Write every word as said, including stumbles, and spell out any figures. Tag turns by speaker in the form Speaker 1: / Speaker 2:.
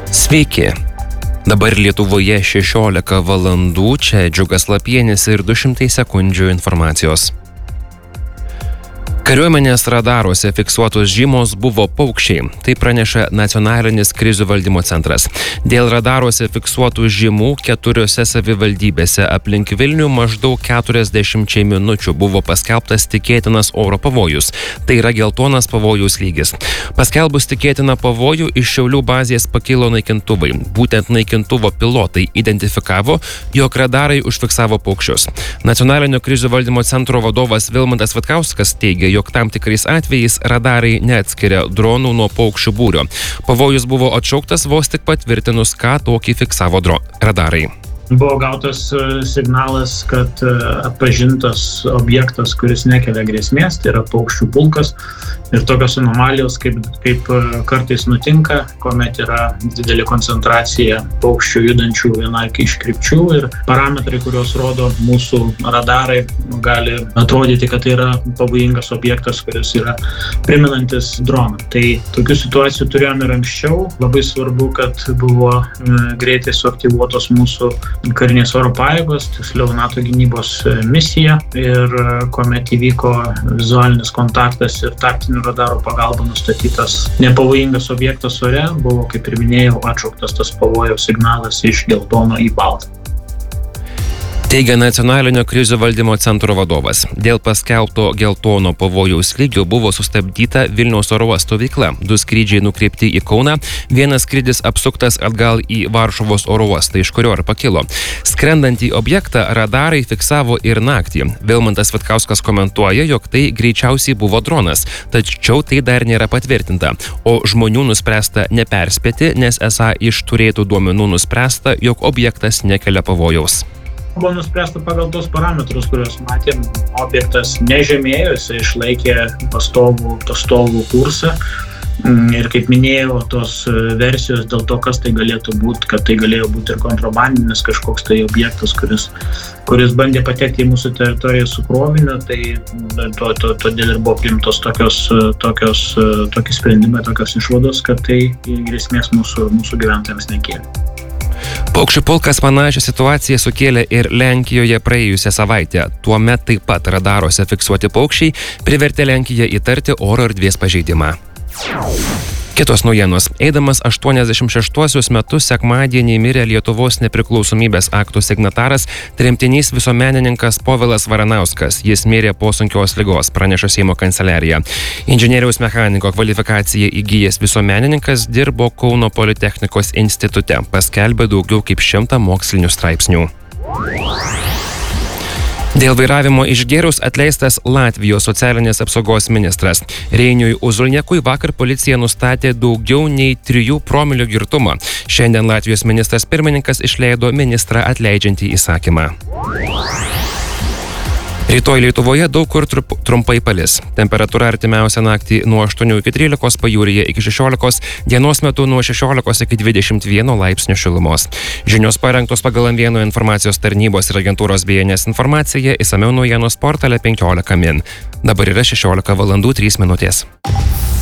Speaker 1: Sveiki. Dabar Lietuvoje šešiolika valandų, čia Džiugas Lapienis ir du šimtai sekundžių informacijos. Kariuomenės radaruose fiksuotos žymos buvo paukščiai. Tai praneša Nacionalinis krizių valdymo centras. Dėl radaruose fiksuotų žymų keturiose savivaldybėse aplink Vilnių maždaug keturiasdešimčiai minučių buvo paskelbtas tikėtinas oro pavojus. Tai yra geltonas pavojaus lygis. Paskelbus tikėtiną pavojų iš Šiaulių bazės pakilo naikintuvai. Būtent naikintuvo pilotai identifikavo, jog radarai užfiksavo paukščius. Nacionalinio krizių valdymo centro vadovas Vilmantas Vitkauskas teigia, jog tam tikrais atvejais radarai neatskiria dronų nuo paukščių būrio. Pavojus buvo atšauktas vos tik patvirtinus, ką tokį fiksavo dro- radarai.
Speaker 2: Buvo gautas signalas, kad atpažintas objektas, kuris nekelia grėsmės, tai yra paukščių pulkas. Ir tokios anomalijos, kaip, kaip kartais nutinka, kuomet yra didelė koncentracija paukščių judančių viena iš krypčių ir parametrai, kuriuos rodo mūsų radarai, gali atrodyti, kad tai yra pavojingas objektas, kuris yra primenantis droną. Tai tokių situacijų turėjome ir anksčiau. Labai svarbu, kad buvo greitai suaktyvuotos mūsų karinės oro pajėgos, tiksliau NATO gynybos misija, ir kuomet įvyko vizualinis kontaktas ir taktinių radarų pagalba nustatytas nepavojingas objektas ore, buvo, kaip ir minėjau, atšauktas tas pavojaus signalas iš geltono į baltą.
Speaker 1: Teigia Nacionalinio krizių valdymo centro vadovas. Dėl paskelbto geltono pavojaus lygio buvo sustabdyta Vilniaus oro uosto veikla. Du skrydžiai nukreipti į Kauną, vienas skrydis apsuktas atgal į Varšuvos oro uostą, iš kurio ir pakilo. Skrendantį objektą radarai fiksavo ir naktį. Vilmantas Vitkauskas komentuoja, jog tai greičiausiai buvo dronas, tačiau tai dar nėra patvirtinta. O žmonių nuspręsta neperspėti, nes esą iš turėtų duomenų nuspręsta, jog objektas nekelia pavojaus.
Speaker 2: Buvo nuspręsta pagal tos parametrus, kuriuos matėm, objektas nežemėjo, jis išlaikė pastovų, pastovų kursą. Ir kaip minėjau, tos versijos dėl to, kas tai galėtų būti, kad tai galėjo būti ir kontrabandinis kažkoks tai objektas, kuris, kuris bandė patekti į mūsų teritoriją su kroviniu, tai to, to, todėl ir buvo priimtos tokios, tokios, tokie sprendimai, tokios išvados, kad tai grėsmės mūsų, mūsų gyventojams nekėlė.
Speaker 1: Paukščių pulkas panašią situaciją sukėlė ir Lenkijoje praėjusią savaitę. Tuomet taip pat radaruose fiksuoti paukščiai privertė Lenkiją įtarti oro erdvės pažeidimą. Kitos naujienos. Eidamas aštuoniasdešimt šeštuosius metus sekmadienį mirė Lietuvos nepriklausomybės akto signataras, tremtinys visuomenininkas Povilas Varanauskas. Jis mirė po sunkios ligos, praneša Seimo kanceliarija. Inžinieriaus mechaniko kvalifikaciją įgijęs visuomenininkas dirbo Kauno Politechnikos institute. Paskelbė daugiau kaip šimtą mokslinių straipsnių. Dėl vairavimo išgėrus atleistas Latvijos socialinės apsaugos ministras. Reiniui Uzulniekui vakar policija nustatė daugiau nei trijų promilių girtumą. Šiandien Latvijos ministras pirmininkas išleido ministrą atleidžiantį įsakymą. Rytoj Lietuvoje daug kur trup, trumpai palis. Temperatūra artimiausią naktį nuo aštuonių iki trylikos, pajūryje iki šešiolikos, dienos metu nuo šešiolikos iki dvidešimt vieno laipsnio šilumos. Žinios parengtos pagal M vieno informacijos tarnybos ir agentūros B N S informaciją, išsamiau naujienos portale penkiolika min. Dabar yra šešiolika valandų trys minutės.